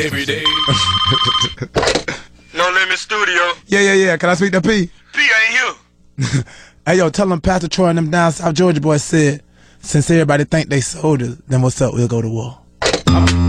every day. No Limit Studio. Yeah. Can I speak to P? P ain't here. Hey, yo, tell them Pastor Troy and them down South Georgia boys said, since everybody think they soldiers, then what's up? We'll go to war.